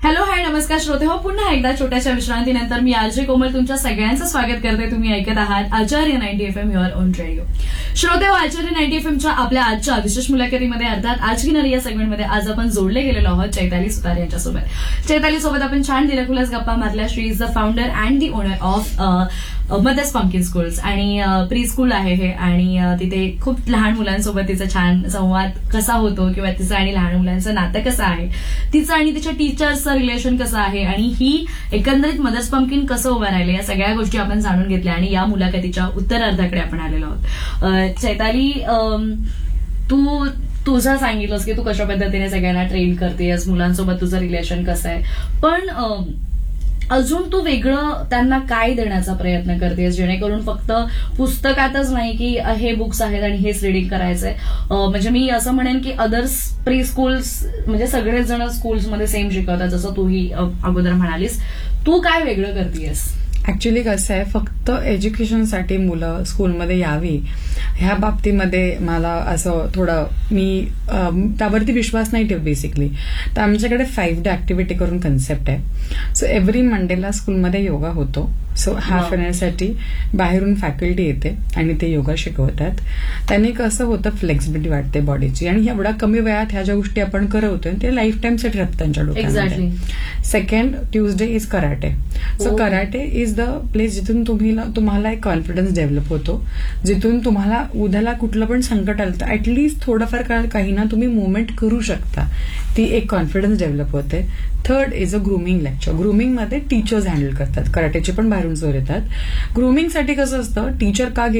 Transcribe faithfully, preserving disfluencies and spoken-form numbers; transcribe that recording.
Hello hi नमस्कार श्रोते हो पुन्हा एकदा छोट्याशा विश्रांतीनंतर मी आरजे कोमल तुमच्या सगळ्यांचं स्वागत करते. तुम्ही ऐकत आहात आचार्य ninety F am your on radio. श्रोते हो आचार्य नाईन्टी एफ एमच्या आपल्या आजच्या विशेष मुलाखतीमध्ये अर्थात आज की नरी या सेगमेंटमध्ये आज आपण जोडले गेलेलो आहोत चैताली सुतार यांच्यासोबत. चैताली सोबत आपण छान दिलखुलास गप्पा मारल्या. शी is the founder and the owner of mother's pumpkin schools आणि प्री स्कूल आहे हे, आणि तिथे खूप लहान मुलांसोबत तिचा छान संवाद कसा होतो किंवा तिचं आणि लहान मुलांचं नातं कसं आहे, तिचं आणि तिच्या टीचर्सचं रिलेशन कसं आहे, आणि ही एकंदरीत मदर्स पंपकिन कसं उभं राहिलं या सगळ्या गोष्टी आपण जाणून घेतल्या आणि या मुलाखतीच्या उत्तरार्धाकडे आपण आलेलो आहोत. चैताली, तू तुझं सांगितलंस की तू कशा पद्धतीने सगळ्यांना ट्रेन करतेस, मुलांसोबत तुझं रिलेशन कसं आहे, पण अजून तू वेगळं त्यांना काय देण्याचा प्रयत्न करतेस जेणेकरून फक्त पुस्तकातच नाही की हे बुक्स आहेत आणि हेच रिडिंग करायचंय. म्हणजे मी असं म्हणेन की अदर्स प्री स्कूल्स म्हणजे सगळेच जण स्कूल्समध्ये सेम शिकवतात जसं तूही अगोदर म्हणालीस. तू काय वेगळं करतेस? ऍक्च्युली कसं आहे, फक्त एज्युकेशनसाठी मुलं स्कूलमध्ये यावी ह्या बाबतीमध्ये मला असं थोडं मी त्यावरती विश्वास नाही ठेव बेसिकली. तर आमच्याकडे फाईव्ह डे ऍक्टिव्हिटी करून कन्सेप्ट आहे. सो एव्हरी मंडेला स्कूलमध्ये योगा होतो. सो हाफ एन आवरसाठी बाहेरून फॅकल्टी येते आणि ते योगा शिकवतात. त्यांनी कसं होतं, फ्लेक्सिबिलिटी वाटते बॉडीची, आणि एवढा कमी वेळात ह्या ज्या गोष्टी आपण करवतोय ते लाईफ टाईमसाठी राहतात त्यांच्या डोक्यामध्ये. Second Tuesday is karate. So karate is the place जिथून तुम्ही तुम्हाला एक कॉन्फिडन्स डेव्हलप होतो, जिथून तुम्हाला उद्याला कुठलं पण संकट आलं तर ऍटलिस्ट थोडंफार काळ काही ना तुम्ही मुवमेंट करू शकता. ती एक कॉन्फिडन्स डेव्हलप होते. Third is a grooming lecture. ग्रूमिंगमध्ये teachers handle करतात, कराटेचे पण बाहेरून सर येतात. ग्रूमिंगसाठी कसं असतं, टीचर का